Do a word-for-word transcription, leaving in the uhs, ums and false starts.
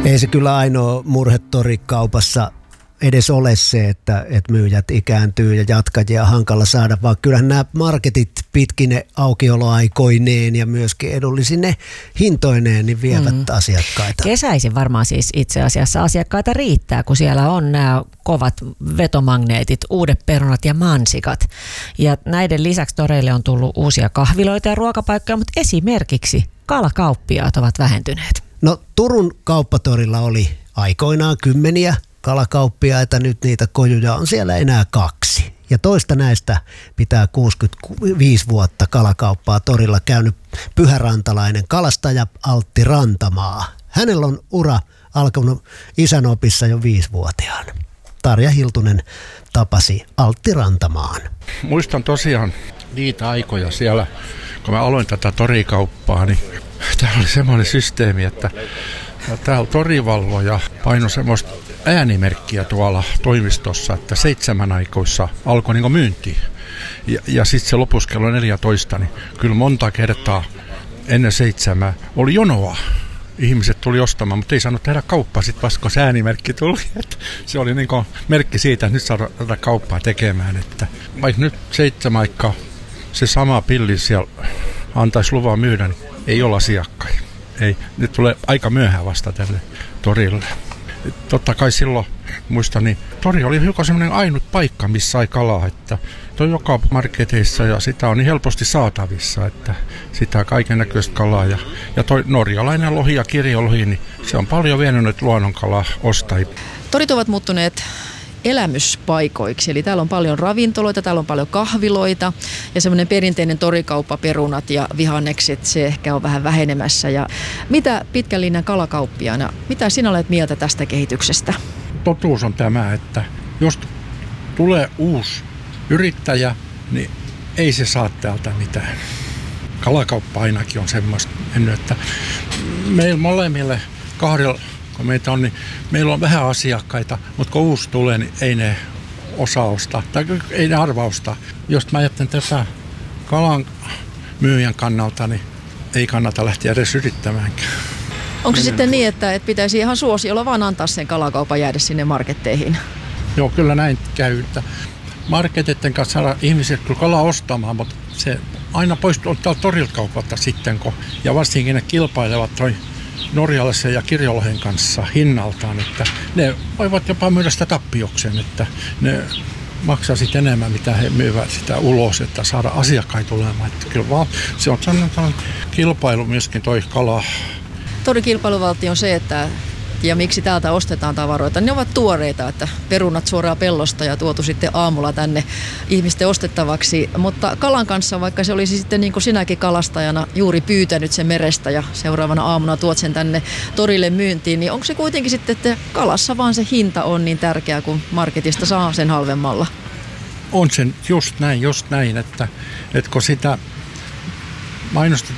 Ei se kyllä ainoa murhe torikaupassa edes ole se, että, että myyjät ikääntyy ja jatkajia on hankala saada, vaan kyllähän nämä marketit pitkine aukioloaikoineen ja myöskin edullisine hintoineen niin vievät mm. asiakkaita. Kesäisin varmaan siis itse asiassa asiakkaita riittää, kun siellä on nämä kovat vetomagneetit, uudet perunat ja mansikat. Ja näiden lisäksi toreille on tullut uusia kahviloita ja ruokapaikkoja, mutta esimerkiksi kalakauppiaat ovat vähentyneet. No Turun kauppatorilla oli aikoinaan kymmeniä kalakauppiaita, nyt niitä kojuja on siellä enää kaksi. Ja toista näistä pitää kuusikymmentäviisi vuotta kalakauppaa torilla käynyt pyhärantalainen kalastaja Altti Rantamaa. Hänellä on ura alkanut isänopissa jo viisivuotiaana. Tarja Hiltunen tapasi Altti Rantamaan. Muistan tosiaan niitä aikoja siellä, kun mä aloin tätä torikauppaa, niin täällä oli semmoinen systeemi, että täällä torivalvoja painoi semmoista äänimerkkiä tuolla toimistossa, että seitsemän aikoissa alkoi niin myynti. Ja, ja sitten se lopussa kello neljätoista, niin kyllä monta kertaa ennen seitsemää oli jonoa. Ihmiset tuli ostamaan, mutta ei saanut tehdä kauppaa sitten vasta, kun se äänimerkki tuli. Että se oli niin merkki siitä, että nyt saadaan tätä kauppaa tekemään. Että vaikka nyt seitsemän aikaa se sama pilli siellä antaisi luvan myydä, niin ei ole asiakkaita. Ei, nyt tulee aika myöhään vasta tälle torille. Totta kai silloin, muistan, niin tori oli hiukan semmoinen ainut paikka, missä sai kalaa, että toi joka marketeissa ja sitä on niin helposti saatavissa, että sitä kaiken näköistä kalaa. Ja, ja toi norjalainen lohi ja kirjolohi, niin se on paljon vienyt nyt luonnonkalaa ostajia. Torit ovat muuttuneet elämyspaikoiksi, eli täällä on paljon ravintoloita, täällä on paljon kahviloita ja semmoinen perinteinen torikauppa, perunat ja vihannekset, se ehkä on vähän vähenemässä. Ja mitä pitkän linjan kalakauppiaana, mitä sinä olet mieltä tästä kehityksestä? Totuus on tämä, että jos tulee uusi yrittäjä, niin ei se saa täältä mitään. Kalakauppa ainakin on semmoista, että meillä molemmille kahdella, kun meitä on, niin meillä on vähän asiakkaita, mutta kun uusi tulee, niin ei ne osaa ostaa, tai ei ne arva ostaa. Jos mä ajattelen tätä kalan myyjän kannalta, niin ei kannata lähteä edes yrittämäänkään. Onko se sitten niin, että, että pitäisi ihan suosiolla vaan antaa sen kalakaupan jäädä sinne marketteihin? Joo, kyllä näin käy, että marketeiden kanssa saada ihmiset kyllä kalaa ostamaan, mutta se aina poistuu täältä torilta kaupalta sitten, kun, ja varsinkin ne kilpailevat toi norjalaisen ja kirjolohen kanssa hinnaltaan, että ne voivat jopa myydä sitä tappiokseen, että ne maksaa sitten enemmän, mitä he myyvät sitä ulos, että saada asiakkaita tulemaan. Että kyllä vaan se on sellainen kilpailu myöskin toi kala. Torin kilpailuvaltti on se, että ja miksi täältä ostetaan tavaroita, ne ovat tuoreita, että perunat suoraan pellosta ja tuotu sitten aamulla tänne ihmisten ostettavaksi. Mutta kalan kanssa, vaikka se olisi sitten niin kuin sinäkin kalastajana juuri pyytänyt sen merestä ja seuraavana aamuna tuot sen tänne torille myyntiin, niin onko se kuitenkin sitten, että kalassa vaan se hinta on niin tärkeä, kun marketista saa sen halvemmalla? On sen just näin, just näin, että, että kun sitä mainostetaan